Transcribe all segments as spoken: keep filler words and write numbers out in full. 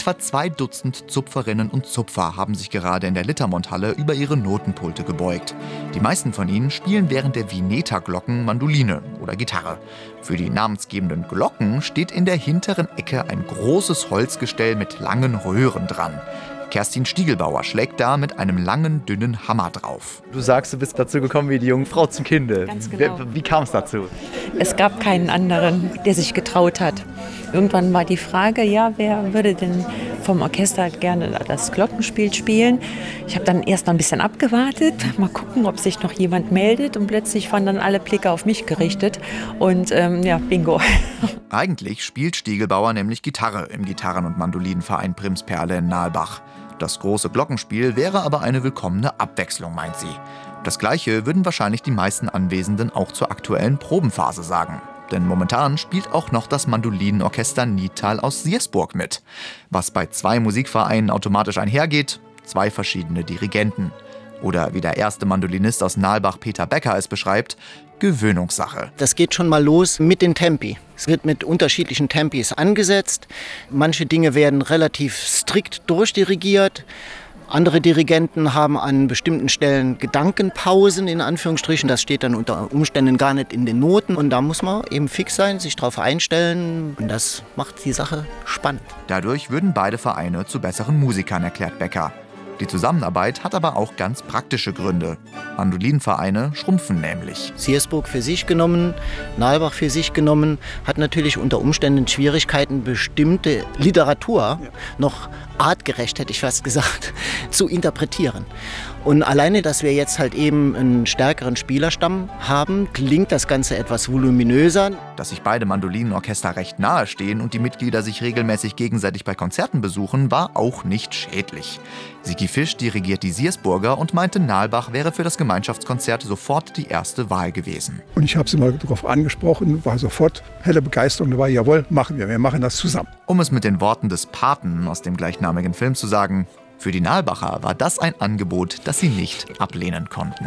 Etwa zwei Dutzend Zupferinnen und Zupfer haben sich gerade in der Littermondhalle über ihre Notenpulte gebeugt. Die meisten von ihnen spielen während der Vineta-Glocken Mandoline oder Gitarre. Für die namensgebenden Glocken steht in der hinteren Ecke ein großes Holzgestell mit langen Röhren dran. Kerstin Stiegelbauer schlägt da mit einem langen, dünnen Hammer drauf. Du sagst, du bist dazu gekommen wie die junge Frau zum Kinde. Ganz genau. Wie, wie kam es dazu? Es gab keinen anderen, der sich getraut hat. Irgendwann war die Frage, ja, wer würde denn vom Orchester gerne das Glockenspiel spielen? Ich habe dann erst noch ein bisschen abgewartet, mal gucken, ob sich noch jemand meldet. Und plötzlich waren dann alle Blicke auf mich gerichtet. Und ähm, ja, bingo. Eigentlich spielt Stiegelbauer nämlich Gitarre im Gitarren- und Mandolinenverein Primsperle in Nalbach. Das große Glockenspiel wäre aber eine willkommene Abwechslung, meint sie. Das Gleiche würden wahrscheinlich die meisten Anwesenden auch zur aktuellen Probenphase sagen. Denn momentan spielt auch noch das Mandolinenorchester Nidtal aus Siersburg mit. Was bei zwei Musikvereinen automatisch einhergeht, zwei verschiedene Dirigenten. Oder wie der erste Mandolinist aus Nalbach, Peter Becker, es beschreibt, Gewöhnungssache. Das geht schon mal los mit den Tempi. Es wird mit unterschiedlichen Tempis angesetzt. Manche Dinge werden relativ strikt durchdirigiert. Andere Dirigenten haben an bestimmten Stellen Gedankenpausen, in Anführungsstrichen. Das steht dann unter Umständen gar nicht in den Noten. Und da muss man eben fix sein, sich darauf einstellen. Und das macht die Sache spannend. Dadurch würden beide Vereine zu besseren Musikern, erklärt Becker. Die Zusammenarbeit hat aber auch ganz praktische Gründe. Mandolinenvereine schrumpfen nämlich. Siersburg für sich genommen, Nalbach für sich genommen, hat natürlich unter Umständen Schwierigkeiten, bestimmte Literatur noch artgerecht, hätte ich fast gesagt, zu interpretieren. Und alleine, dass wir jetzt halt eben einen stärkeren Spielerstamm haben, klingt das Ganze etwas voluminöser. Dass sich beide Mandolinenorchester recht nahe stehen und die Mitglieder sich regelmäßig gegenseitig bei Konzerten besuchen, war auch nicht schädlich. Sigi Fisch dirigiert die Siersburger und meinte, Nalbach wäre für das Gemeinschaftskonzert sofort die erste Wahl gewesen. Und ich habe sie mal darauf angesprochen, war sofort helle Begeisterung dabei, jawohl, machen wir, wir machen das zusammen. Um es mit den Worten des Paten aus dem gleichnamigen Film zu sagen, für die Nalbacher war das ein Angebot, das sie nicht ablehnen konnten.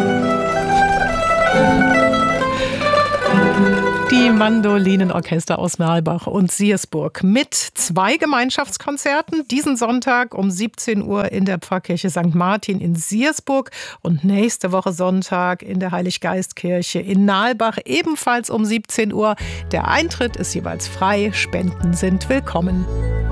Die Mandolinenorchester aus Nalbach und Siersburg mit zwei Gemeinschaftskonzerten. Diesen Sonntag um siebzehn Uhr in der Pfarrkirche Sankt Martin in Siersburg und nächste Woche Sonntag in der Heiliggeistkirche in Nalbach, ebenfalls um siebzehn Uhr. Der Eintritt ist jeweils frei, Spenden sind willkommen.